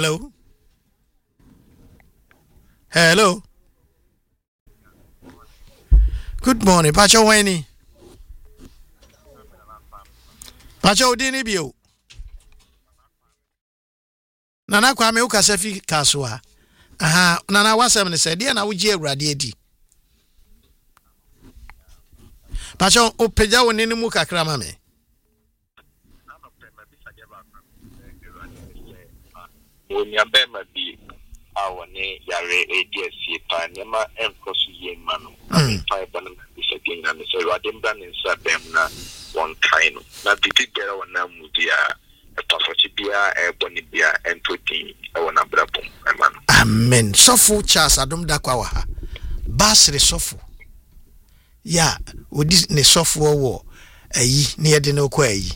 Hello. Hello. Good morning. Pacho Weni. Pacho Dini Bio. Nana Kwame Ukasefi Kaswa. Aha, Nana Wasam said, Dear, now we jeer radiati. Pacho Opeja Nini Muka Kramame. When your bema be our name, Yare, ADSC, Panama, and Cosuye Manu. Five Banam is again, and so I didn't ban in Sabemna one kind. Not the big girl on Namudia, a Tafotibia, a Bonibia, and Toti, I want to brabum, man. Amen. Sofu Charles Adum Dakwaha. Basre Sofu. Ya, udi ne sofu wo. Near the no quay.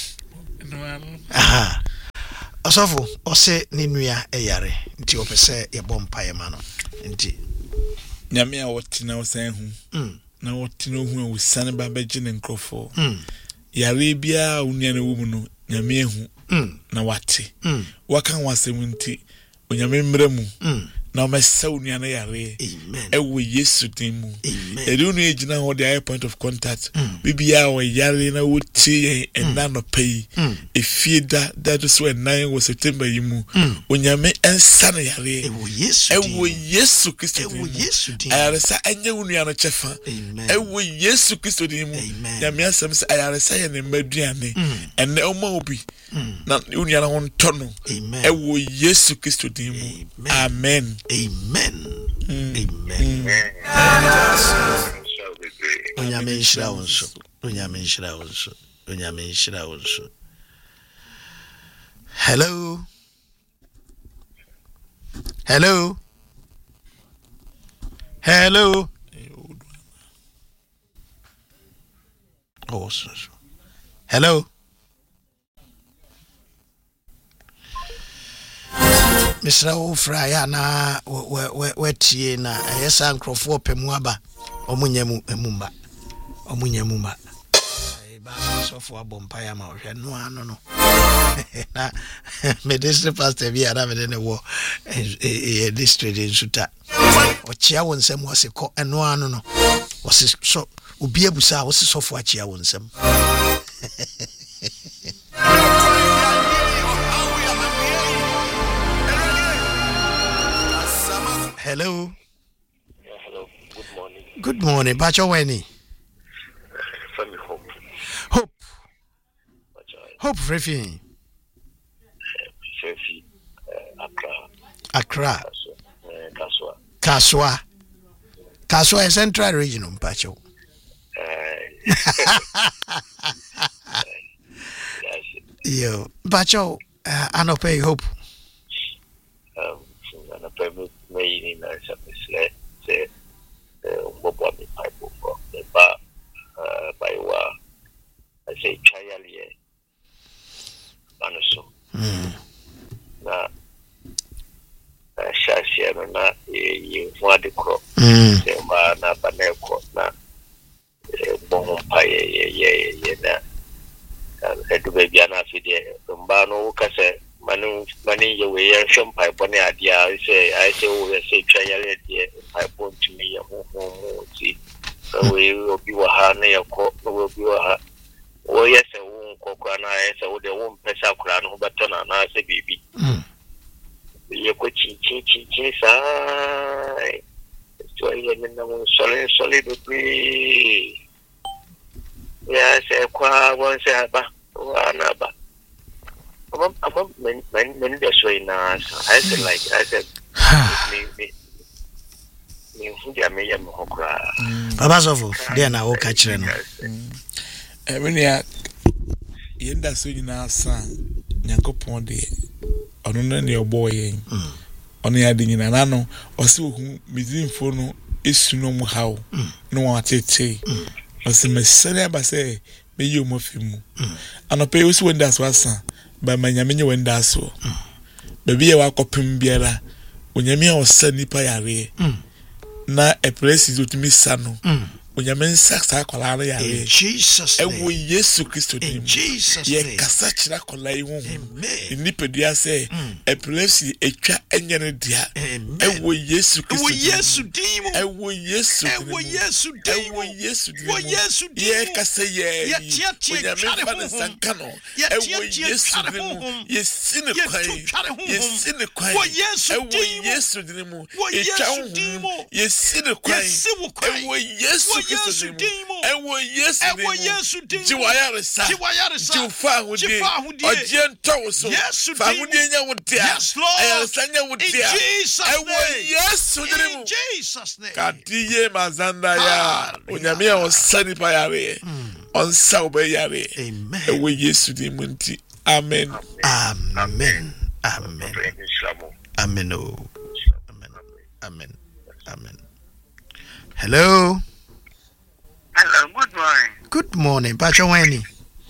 Aha. Osofu ose ninuya eyare nti opese ye bompa ye mano nti nyame a wotina osan hu na wotina hu a wusane ba beje ne nkrofo yare bia unia ne wo no nyame hu na wate wakan wasem nti onyame mremu na omesa unia na yare ewo Yesu dimu eri nu ejina ho the point of contact bibia wo yare na wotie en na no pay efieda that is when 9 was September yimu onyame ensa na yare ewo Yesu Kristo dimu ayare sa enye unia no chefa ewo Yesu Kristo dimu nyame asem sa ayare sa ye ne maduane enne oma obi na unia na won tono ewo Yesu Kristo dimu amen. Amen. Amen. Onyame shira wonso. Onyame shira wonso. Onyame shira wonso. Hello. Hello. Hello. Oh, so. Hello. Mr. Ofraya na wetie na yesa nkrofo pemuaba omunyemu emumba ba sofo abompa ya ma ohwe no ano no na me district pastor bi ara me ne wo district nsuta ochia wonsem wose ko eno ano no wose so obi abusa wose sofo achia wonsem Hello. Yeah, hello. Good morning. Good morning. Pacho Weni. Family Hope. Hope. Hope Frefi. Frefi. Accra. Kaswa. Kaswa is Central Region, Pacho. Yo, Pacho, I no pay Hope. May in a say, what me pipe for the bar by wa. I say, Chayalia Manaso. Na Shasia, na you want the crop. The man, na Baneko, na Bon Pie, and do baby an affidavit. Bano Cassa. Money you wear some pipe on the idea. I say, oh, I say, try a pipe on to me. See, so we will be a honey, a court will be a oh, yes, a wound cook, and I say, oh, they won't pass out crown, but on an answer, baby. You could cheat, sigh. So I am solid degree. Yes, a qua once a bar, another. Many just way now. I said, me Babazovo, they are now all catching. When you are Yenda Swing, son, Yanko Pondy, on your boy, on the adding in an anno, or so whom Mizin Fono is no more how, no one say, or some Messiah say, may you move him. And a pay was when that's what son. By my Yamino and Dasso. Baby, I walk up in Biela when Yamia was sunny payare. Na a place is with Miss Sano. onyame saksa kola na yare in Jesus name ewo Yesu Kristo dim in Jesus ye name kasa kira kola yi hu amen nipadua say epilepsy etwa enye ne dia amen ewo Yesu Kristo ewo Yesu dim ewo Yesu dim ewo Yesu dim ewo Yesu dim ewo Yesu dim ye kasa ye ye tiatia onyame fa ne sanka no ewo Yesu dim ye sine kwai ye sine kwai ewo Yesu ewo dim Yesu dim Yesu dim ye sine kwai ewo Yesu Kristo dim ewo Yesu dim jiwaya resa jifa hudi ojento so fa hudi nya wudia ayaresa nya wudia ewo Yesu dim in Jesus name kadiye mazanda ya onyame a osani pa yare onsa obe yare amen ewo Yesu dim nti amen amen amen amen oh amen amen hello good morning Pacho Wani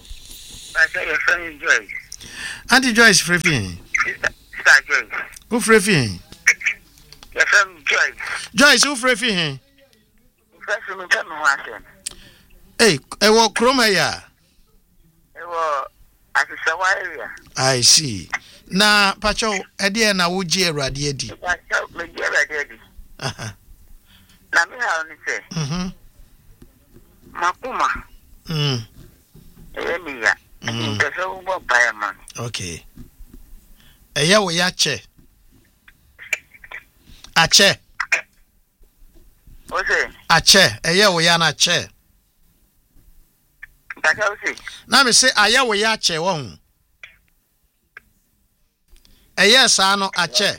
Joyce. Auntie Joyce Frefin Sister Joyce. Who Frefin Your friend Joyce. Joyce who Frefin First me tell me one. hey ewo kroma ya Ewo Asisawa area. I see na Pacho ede na woji Awurade adi Pacho me gi Awurade adi. aha Na me ha oni say. Makuma. Emiya. Mpese ubo paya man. okay eya wo ya che ache Ose. ache eya wo ya na che Pacho ose. na me say aya wo ya che wo hu eya sa no ache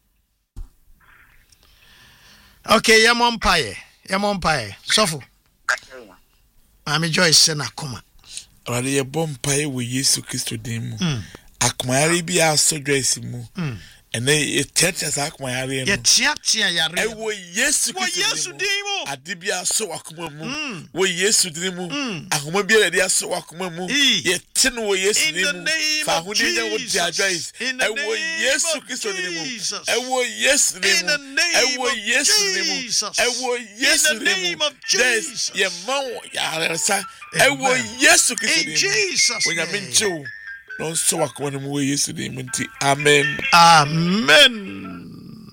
okay yemon paye sofo Mami Joyce se na koma awade ye bompa ewo Yesu Kristo dim mu akomayare bi aso Joyce mu ene etiatia sa akomayare no ye tiatia yare ewo Yesu Kristo dim ade bi aso akoma mu wo Yesu dim mu ahoma bi ade aso akoma mu ye tene wo Yesu dim mu fa hudi nya wo dia Joyce ewo Yesu Kristo dim mu ewo Yesu dim mu ewo Yesu dim mu ewo Yesu dim mu Joyce ye mawo ya sa ewo Yesu Kristo dim Jesus when you mean no so akoma no wo Yesu dim nti amen amen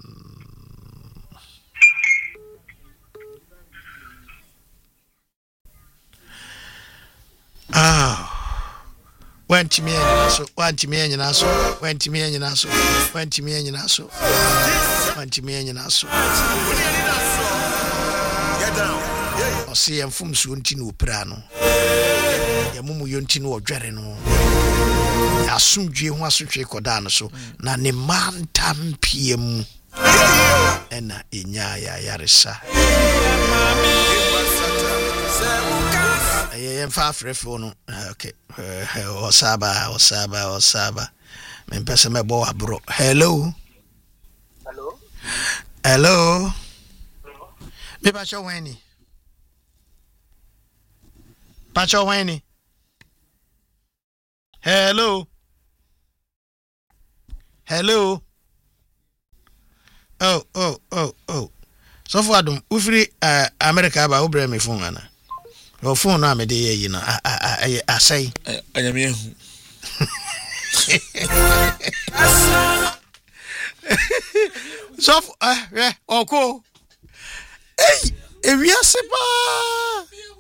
went me so want me anyina so went me anyina so went me anyina so went me anyina so get down o see enfum so nti no opira no ya mumu yonti no odware no asumdwe ho asotwe koda no so na ne mantam piem ena enya ya yaresa fa frefo no okay osaba mempese mebo abro hello me Pacho Wani hello oh so for adum ufiri America ba obre me phone ana your phone na me dey yi na asai anyame hu so oko ewiase ba